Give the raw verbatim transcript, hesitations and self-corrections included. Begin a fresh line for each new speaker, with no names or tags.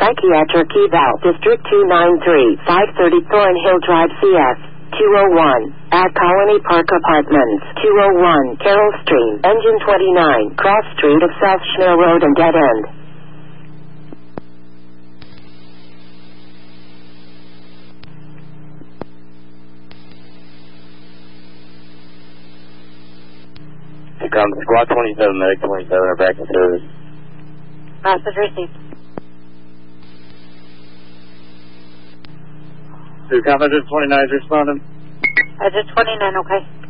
Psychiatric Eval, District two ninety-three, five thirty Thornhill Drive, C S two oh one, at Colony Park Apartments, two oh one, Carroll Street, Engine twenty-nine, Cross Street of South Schnell Road and Dead End.
Here comes Squad twenty-seven, Medic twenty-seven, are back in service.
Message received.
Two Commander twenty-nine is responding.
Edge twenty-nine, okay.